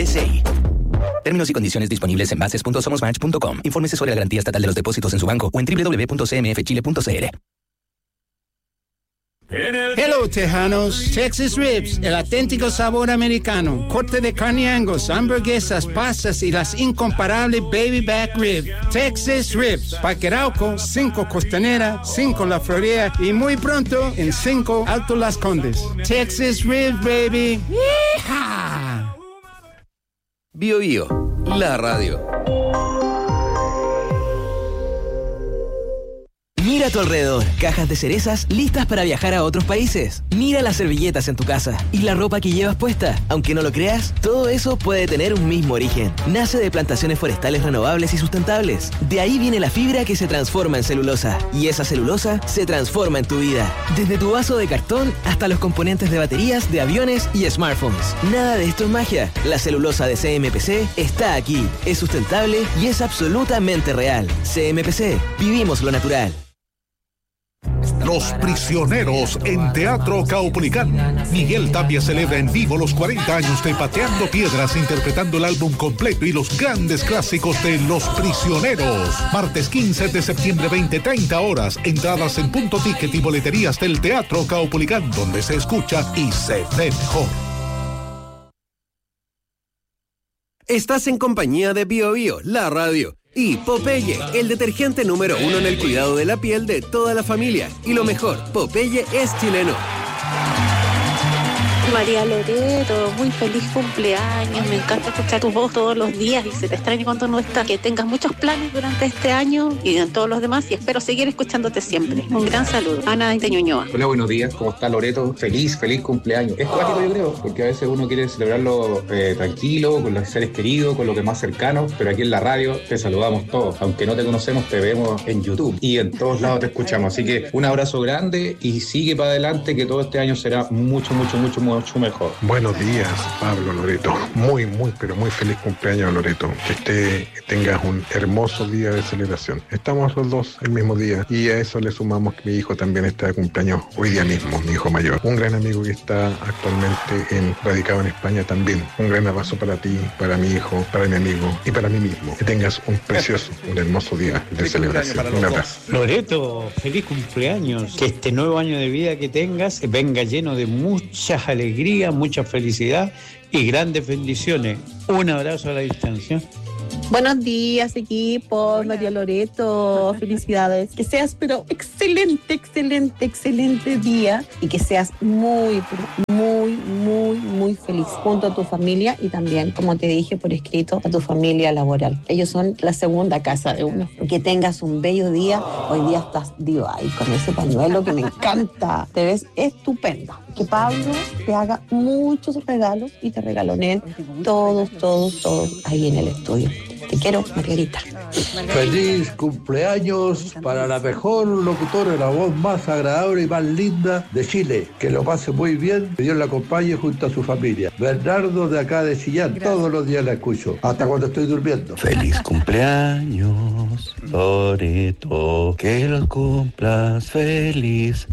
SI. Términos y condiciones disponibles en bases.somosmatch.com. Infórmese sobre la garantía estatal de los depósitos en su banco o en www.cmfchile.cl. Hello, Tejanos. Texas Ribs, el auténtico sabor americano. Corte de carne Angus, hamburguesas, pastas y las incomparables Baby Back Rib. Texas Ribs. Parque Arauco, 5 Costanera, 5 La Florida y muy pronto en 5 Alto Las Condes. Texas Ribs, baby. ¡Yeehaw! Bio Bio, la radio. Mira a tu alrededor, cajas de cerezas listas para viajar a otros países. Mira las servilletas en tu casa y la ropa que llevas puesta. Aunque no lo creas, todo eso puede tener un mismo origen. Nace de plantaciones forestales renovables y sustentables. De ahí viene la fibra que se transforma en celulosa. Y esa celulosa se transforma en tu vida. Desde tu vaso de cartón hasta los componentes de baterías, de aviones y smartphones. Nada de esto es magia. La celulosa de CMPC está aquí. Es sustentable y es absolutamente real. CMPC, vivimos lo natural. Los Prisioneros en Teatro Caupolicán. Miguel Tapia celebra en vivo los 40 años de Pateando Piedras, interpretando el álbum completo y los grandes clásicos de Los Prisioneros. Martes 15 de septiembre, 20:30 horas. Entradas en Punto Ticket y boleterías del Teatro Caupolicán, donde se escucha y se ve mejor. Estás en compañía de Bio Bio, la radio. Y Popeye, el detergente número 1 en el cuidado de la piel de toda la familia. Y lo mejor, Popeye es chileno. María Loreto, muy feliz cumpleaños, me encanta escuchar tu voz todos los días y se te extraña cuando no estás. Que tengas muchos planes durante este año y en todos los demás y espero seguir escuchándote siempre. Un gran saludo. Ana de Ñuñoa. Hola, buenos días, ¿cómo está Loreto? Feliz cumpleaños. Es cuático, yo creo, porque a veces uno quiere celebrarlo tranquilo, con los seres queridos, con lo que más cercano, pero aquí en la radio te saludamos todos. Aunque no te conocemos, te vemos en YouTube y en todos lados te escuchamos. Así que un abrazo grande y sigue para adelante, que todo este año será mucho mejor. Buenos días, Pablo, Loreto. Muy, pero muy feliz cumpleaños, Loreto. Que tengas un hermoso día de celebración. Estamos los dos el mismo día y a eso le sumamos que mi hijo también está de cumpleaños hoy día mismo, mi hijo mayor. Un gran amigo que está actualmente radicado en España también. Un gran abrazo para ti, para mi hijo, para mi amigo y para mí mismo. Que tengas un precioso, un hermoso día de celebración. Un abrazo. Loreto, feliz cumpleaños. Que este nuevo año de vida que tengas venga lleno de muchas alegrías, mucha felicidad y grandes bendiciones. Un abrazo a la distancia. Buenos días, equipo. María Loreto, felicidades. Que seas, pero excelente día y que seas muy feliz junto a tu familia y también, como te dije por escrito, a tu familia laboral. Ellos son la segunda casa de uno. Que tengas un bello día. Hoy día estás, con ese pañuelo que me encanta. Te ves estupenda. Que Pablo te haga muchos regalos y te regaloneen todos ahí en el estudio. Te quiero, Margarita. Feliz cumpleaños para la mejor locutora, la voz más agradable y más linda de Chile. Que lo pase muy bien, que Dios la acompañe junto a su familia. Bernardo de acá de Chillán, todos los días la escucho, hasta cuando estoy durmiendo. Feliz cumpleaños, Loreto, que los cumplas feliz,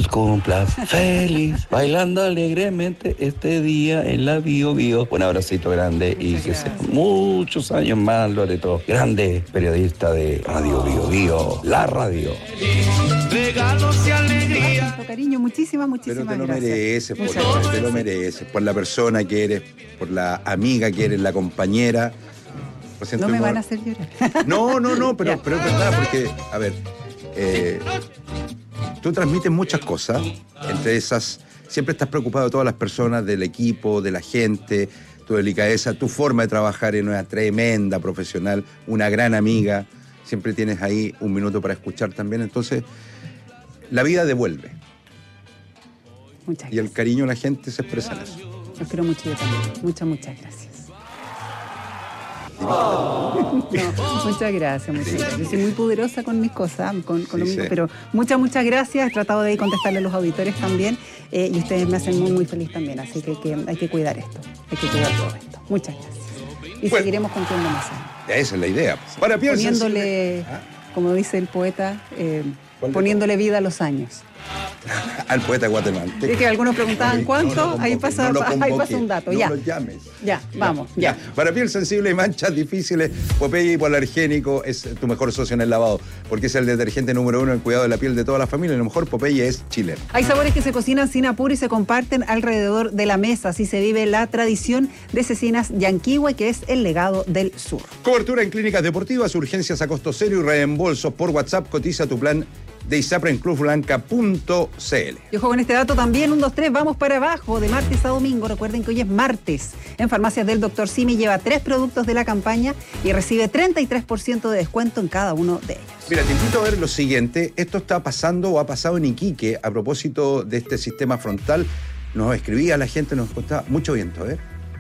bailando alegremente este día en la Bio Bio. Un abracito grande y que sean muchos años más, Loreto, grande periodista de Radio Bio Bio, la radio. Regalos y alegría. Cariño, muchísimas Pero te lo gracias. mereces, te lo mereces, por la persona que eres, por la amiga que eres, la compañera. No me van a hacer llorar. No, pero es verdad, porque, a ver, tú transmites muchas cosas, entre esas, siempre estás preocupado de todas las personas, del equipo, de la gente, tu delicadeza, tu forma de trabajar en una tremenda profesional, una gran amiga, siempre tienes ahí un minuto para escuchar también, entonces la vida devuelve. Muchas gracias. Y el cariño de la gente se expresa en eso. Los quiero mucho yo también. Muchas gracias. Muchas gracias. Yo soy muy poderosa con mis cosas, con lo mismo, pero muchas gracias. He tratado de contestarle a los auditores también y ustedes me hacen muy feliz también, así que hay que cuidar esto, hay que cuidar todo esto. Muchas gracias. Y seguiremos cumpliendo más años. Esa es la idea. Poniéndole, como dice el poeta, poniéndole vida a los años. al poeta guatemalteco. Es que algunos preguntaban cuánto, ahí pasa un dato. No ya. los llames. Ya, vamos, ya. Para piel sensible y manchas difíciles, Popeye Hipoalergénico es tu mejor socio en el lavado, porque es el detergente número 1 en el cuidado de la piel de toda la familia. Lo mejor, Popeye es chileno. Hay sabores que se cocinan sin apuro y se comparten alrededor de la mesa. Así se vive la tradición de Cecinas Yanquihue, que es el legado del sur. Cobertura en clínicas deportivas, urgencias a costo cero y reembolsos por WhatsApp. Cotiza tu plan de ISAPRE en clubblanca.cl. Y ojo con este dato también, 1, 2, 3, vamos para abajo, de martes a domingo. Recuerden que hoy es martes. En Farmacias del Dr. Simi lleva 3 productos de la campaña y recibe 33% de descuento en cada uno de ellos. Mira, te invito a ver lo siguiente. Esto está pasando o ha pasado en Iquique a propósito de este sistema frontal. Nos escribía la gente, nos contaba mucho viento. A ver.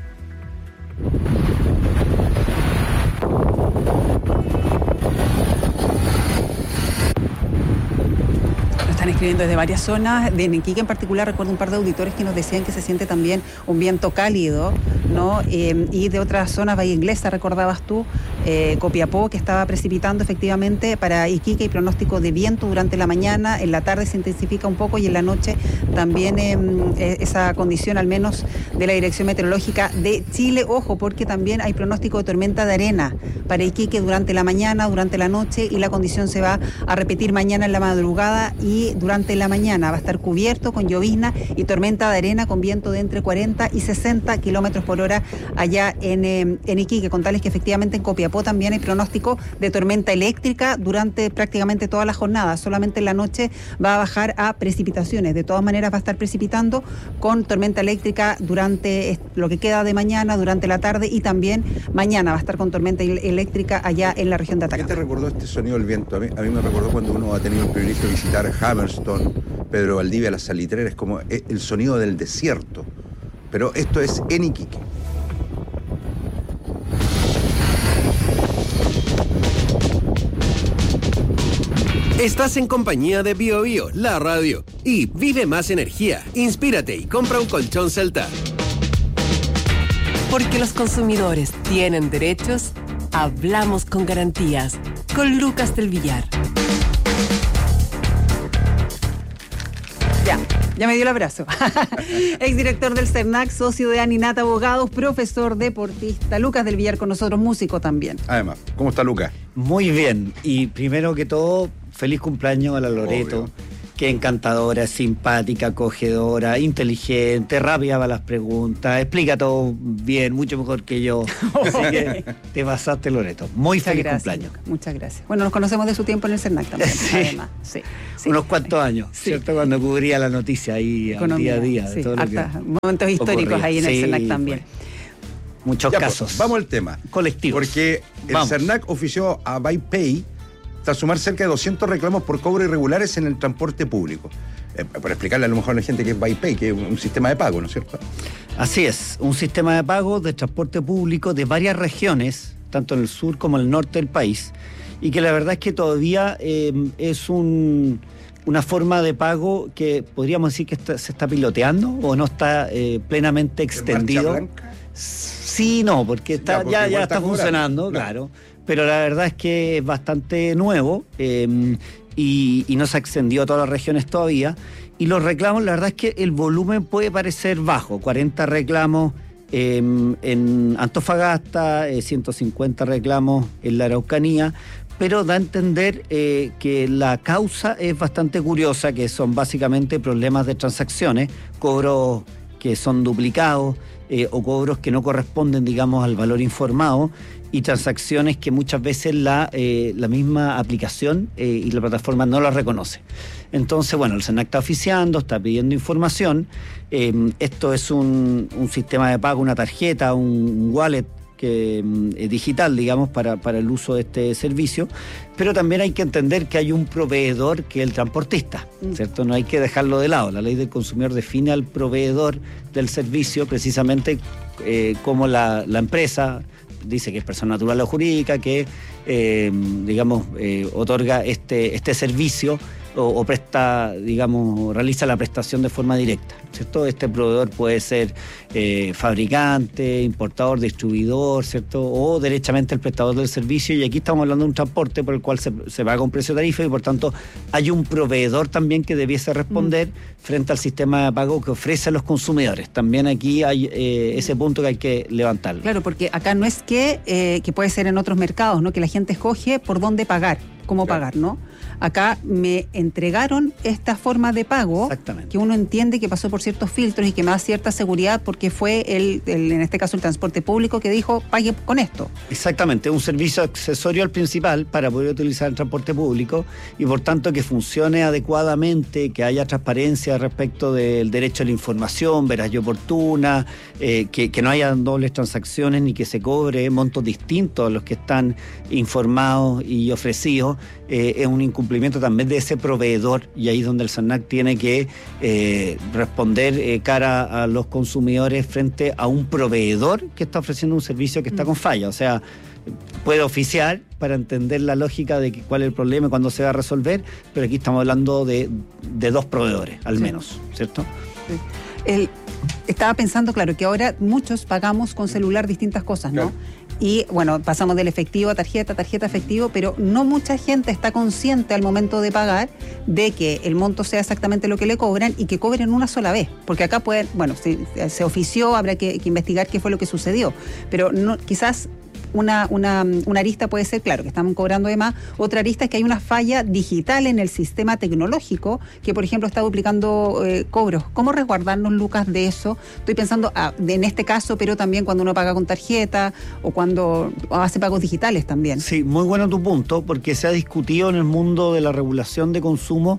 Están escribiendo desde varias zonas, de Iquique en particular. Recuerdo un par de auditores que nos decían que se siente también un viento cálido, ¿no? Y de otras zonas, Bahía Inglesa, recordabas tú, Copiapó, que estaba precipitando efectivamente para Iquique, y pronóstico de viento durante la mañana. En la tarde se intensifica un poco y en la noche también esa condición, al menos de la Dirección Meteorológica de Chile. Ojo, porque también hay pronóstico de tormenta de arena para Iquique durante la mañana, durante la noche, y la condición se va a repetir mañana en la madrugada y durante la mañana. Va a estar cubierto con llovizna y tormenta de arena con viento de entre 40 y 60 kilómetros por hora allá en Iquique. Contarles que efectivamente en Copiapó también hay pronóstico de tormenta eléctrica durante prácticamente toda la jornada. Solamente en la noche va a bajar a precipitaciones. De todas maneras va a estar precipitando con tormenta eléctrica durante lo que queda de mañana, durante la tarde, y también mañana va a estar con tormenta eléctrica allá en la región de Atacama. ¿Qué te recordó este sonido del viento? A mí me recordó cuando uno ha tenido el privilegio de visitar Hammerstone, Pedro Valdivia, las Salitreras, como el sonido del desierto. Pero esto es en Iquique. Estás en compañía de BioBio, la radio. Y vive más energía, inspírate y compra un colchón Celta. Porque los consumidores tienen derechos, hablamos con garantías. Con Lucas del Villar. Ya me dio el abrazo. Exdirector del CERNAC, socio de Aninat Abogados, profesor deportista. Lucas del Villar con nosotros, músico también. Además, ¿cómo está Lucas? Muy bien. Y primero que todo, feliz cumpleaños a la Loreto. Obvio. Que encantadora, simpática, acogedora, inteligente, rápida para las preguntas, explica todo bien, mucho mejor que yo. Así que te pasaste, Loreto. Muy feliz cumpleaños. Lucas, muchas gracias. Bueno, nos conocemos de su tiempo en el CERNAC también, sí. Además. Sí. Unos cuantos años, sí. ¿Cierto? Cuando cubría la noticia ahí día a día. Sí. De todo lo que momentos históricos ocurría. Ahí en el CERNAC también. Muchos casos. Pues, vamos al tema. Colectivos. Porque el CERNAC ofició a ByPay tras sumar cerca de 200 reclamos por cobro irregulares en el transporte público. Para explicarle a lo mejor a la gente que es ByPay, que es un sistema de pago, ¿no es cierto? Así es, un sistema de pago de transporte público de varias regiones, tanto en el sur como en el norte del país, y que la verdad es que todavía es una forma de pago que podríamos decir que se está piloteando o no está plenamente extendido. Sí, no, porque ya está funcionando, claro. Pero la verdad es que es bastante nuevo y no se ha extendido a todas las regiones todavía. Y los reclamos, la verdad es que el volumen puede parecer bajo, 40 reclamos en Antofagasta, 150 reclamos en la Araucanía, pero da a entender que la causa es bastante curiosa, que son básicamente problemas de transacciones, cobros que son duplicados o cobros que no corresponden, digamos, al valor informado, y transacciones que muchas veces la misma aplicación y la plataforma no las reconoce. Entonces, bueno, el CERNAC está oficiando, está pidiendo información. Esto es un sistema de pago, una tarjeta, un wallet digital, digamos, para el uso de este servicio, pero también hay que entender que hay un proveedor que es el transportista, ¿cierto? No hay que dejarlo de lado. La ley del consumidor define al proveedor del servicio precisamente como la empresa, dice que es persona natural o jurídica, que digamos otorga este servicio o presta, digamos, realiza la prestación de forma directa, ¿cierto? Este proveedor puede ser fabricante, importador, distribuidor, ¿cierto? O derechamente el prestador del servicio, y aquí estamos hablando de un transporte por el cual se paga un precio tarifa y por tanto hay un proveedor también que debiese responder frente al sistema de pago que ofrece a los consumidores. También aquí hay ese punto que hay que levantarlo. Claro, porque acá no es que puede ser en otros mercados, ¿no? Que la gente escoge por dónde pagar, cómo pagar, ¿no? Acá me entregaron esta forma de pago que uno entiende que pasó por ciertos filtros y que me da cierta seguridad porque fue en este caso el transporte público que dijo pague con esto. Exactamente, un servicio accesorio al principal para poder utilizar el transporte público y por tanto que funcione adecuadamente, que haya transparencia respecto del derecho a la información, veraz y oportuna, que no haya dobles transacciones ni que se cobre montos distintos a los que están informados y ofrecidos. Es un incumplimiento también de ese proveedor y ahí es donde el SERNAC tiene que responder cara a los consumidores frente a un proveedor que está ofreciendo un servicio que está con falla. O sea, puede oficiar para entender la lógica de cuál es el problema y cuándo se va a resolver, pero aquí estamos hablando de dos proveedores, al menos, ¿cierto? Sí. Estaba pensando, claro, que ahora muchos pagamos con celular distintas cosas, ¿no? Claro. Y bueno, pasamos del efectivo a tarjeta efectivo, pero no mucha gente está consciente al momento de pagar de que el monto sea exactamente lo que le cobran y que cobren una sola vez. Porque acá pueden, bueno, si se ofició, habrá que investigar qué fue lo que sucedió. Pero no, quizás una arista puede ser, claro, que estamos cobrando de más. Otra arista es que hay una falla digital en el sistema tecnológico que, por ejemplo, está duplicando cobros. ¿Cómo resguardarnos, Lucas, de eso? Estoy pensando en este caso, pero también cuando uno paga con tarjeta o cuando hace pagos digitales también. Sí, muy bueno tu punto, porque se ha discutido en el mundo de la regulación de consumo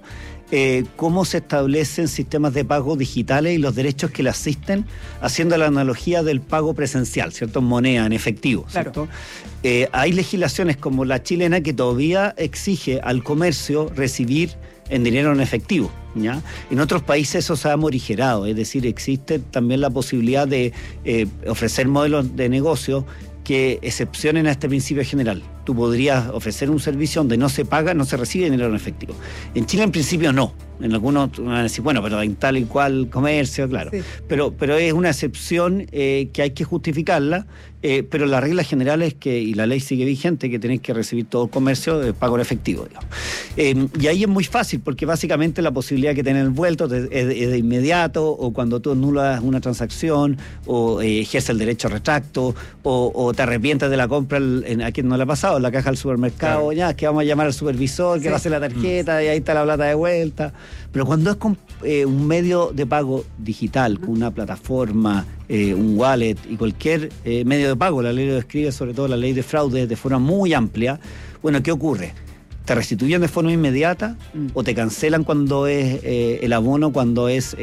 cómo se establecen sistemas de pago digitales y los derechos que le asisten, haciendo la analogía del pago presencial, ¿cierto? En moneda, en efectivo, ¿cierto? Claro. Hay legislaciones como la chilena que todavía exige al comercio recibir en dinero en efectivo, ¿ya? En otros países eso se ha morigerado, es decir, existe también la posibilidad de ofrecer modelos de negocio que excepcionen a este principio general. Tú podrías ofrecer un servicio donde no se paga, no se recibe dinero en efectivo. En Chile, en principio, no. En algunos van a decir, bueno, pero en tal y cual comercio, claro. Sí. Pero es una excepción que hay que justificarla, pero la regla general es que, y la ley sigue vigente, que tenéis que recibir todo el comercio de pago en efectivo, digamos. Y ahí es muy fácil, porque básicamente la posibilidad que tiene el vuelto es de inmediato, o cuando tú anulas una transacción, o ejerces el derecho a retracto, o te arrepientes de la compra a quien no le ha pasado, en la caja del supermercado, claro. Ya, que vamos a llamar al supervisor, que va a hacer la tarjeta, y ahí está la plata de vuelta. Pero cuando es con un medio de pago digital, con una plataforma, un wallet y cualquier medio de pago, la ley lo describe, sobre todo la ley de fraude, de forma muy amplia, bueno, ¿qué ocurre? Te restituyen de forma inmediata o te cancelan cuando es el abono, cuando es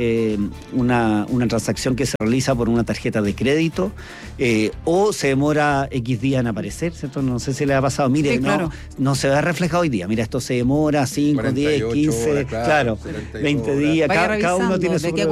una transacción que se realiza por una tarjeta de crédito, o se demora X días en aparecer, ¿cierto? No sé si le ha pasado, mire, sí, claro. no se ve reflejado hoy día, mira, esto se demora 5, 10, 15, horas, claro, 20 días, cada uno tiene su